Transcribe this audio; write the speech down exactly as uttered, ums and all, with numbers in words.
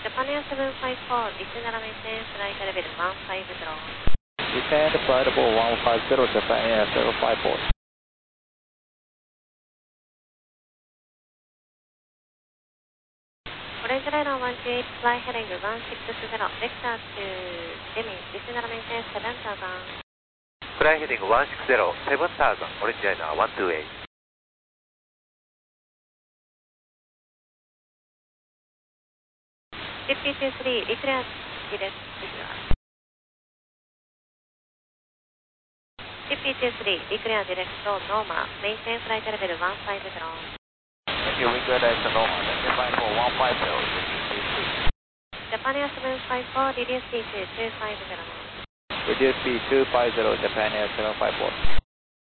Japan Air seven five four, descend and maintain flight level one five zero. Descend flight level one five zero, Japan Air seven five four. Orange Radar one two eight, fly heading one six zero, vector to Demi, descend and maintain seven thousand. Fly heading one six zero, seven thousand, Orange Radar one two eight. T P two three, declare direct. T P two three, declare direct to Norma, maintain flight level one five zero. Thank you, we good at the Norma, Japan for one five zero. Japan Air seven five four, reduce speed to two five zero. Reduce speed two five zero, Japan Air seven five four.